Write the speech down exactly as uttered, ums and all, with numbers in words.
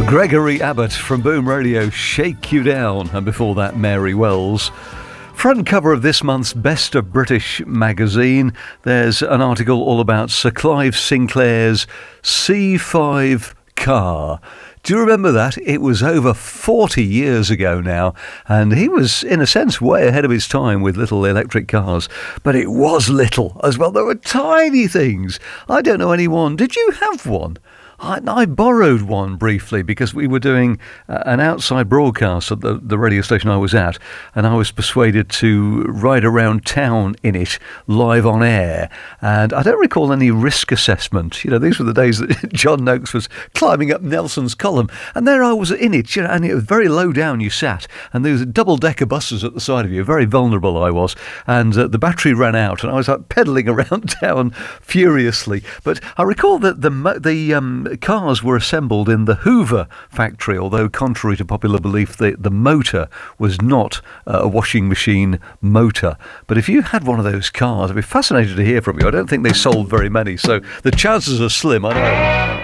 Gregory Abbott from Boom Radio, Shake You Down, and before that Mary Wells. Front cover of this month's Best of British magazine, there's an article all about Sir Clive Sinclair's C five car. Do you remember that? It was over forty years ago now, and he was, in a sense, way ahead of his time with little electric cars. But it was little as well. There were tiny things. I don't know anyone. Did you have one? I, I borrowed one briefly because we were doing uh, an outside broadcast at the, the radio station I was at, and I was persuaded to ride around town in it live on air. And I don't recall any risk assessment. You know, these were the days that John Noakes was climbing up Nelson's column, and there I was in it, you know, and it was very low down you sat, and there was double-decker buses at the side of you. Very vulnerable I was, and uh, the battery ran out, and I was like pedalling around town furiously. But I recall that the the um, cars were assembled in the Hoover factory, although contrary to popular belief, the, the motor was not uh, a washing machine motor. But if you had one of those cars, I'd be fascinated to hear from you. I don't think they sold very many, so the chances are slim, I know.